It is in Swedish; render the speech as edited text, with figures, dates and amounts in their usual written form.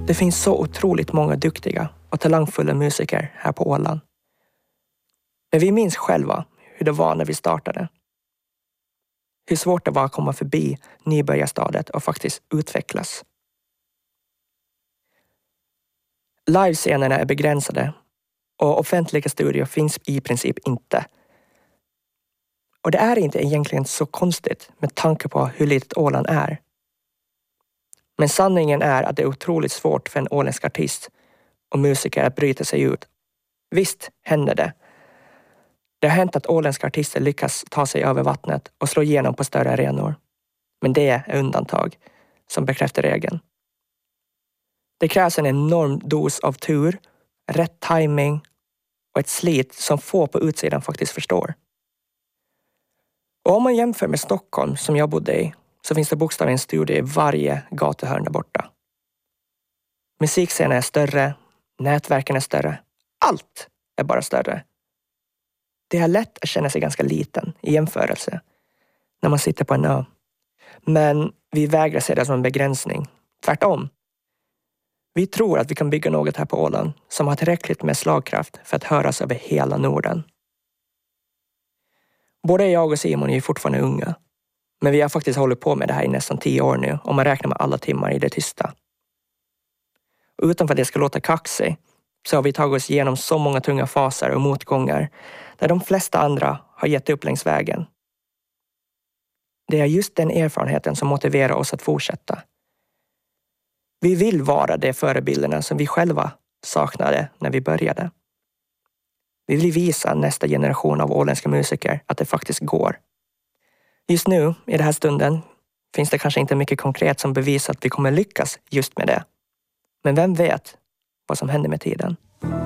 Det finns så otroligt många duktiga och talangfulla musiker här på Åland. Men vi minns själva hur det var när vi startade. Hur svårt det var att komma förbi nybörjarstadiet och faktiskt utvecklas. Livescenerna är begränsade och offentliga studior finns i princip inte. Och det är inte egentligen så konstigt med tanke på hur litet Åland är. Men sanningen är att det är otroligt svårt för en åländsk artist och musiker att bryta sig ut. Visst händer det. Det har hänt att åländska artister lyckas ta sig över vattnet och slå igenom på större arenor. Men det är undantag som bekräftar regeln. Det krävs en enorm dos av tur, rätt timing och ett slit som få på utsidan faktiskt förstår. Och om man jämför med Stockholm som jag bodde i så finns det bokstavligen en studio i varje gatuhörn där borta. Musikscenen är större, nätverken är större, allt är bara större. Det är lätt att känna sig ganska liten i jämförelse när man sitter på en ö. Men vi vägrar se det som en begränsning. Tvärtom. Vi tror att vi kan bygga något här på Åland som har tillräckligt med slagkraft för att höras över hela Norden. Både jag och Simon är ju fortfarande unga. Men vi har faktiskt hållit på med det här i nästan 10 år nu om man räknar med alla timmar i det tysta. Och utan för att det ska låta kaxig så har vi tagit oss igenom så många tunga faser och motgångar där de flesta andra har gett upp längs vägen. Det är just den erfarenheten som motiverar oss att fortsätta. Vi vill vara de förebilderna som vi själva saknade när vi började. Vi vill visa nästa generation av åländska musiker att det faktiskt går. Just nu, i den här stunden, finns det kanske inte mycket konkret som bevisar att vi kommer lyckas just med det. Men vem vet vad som händer med tiden?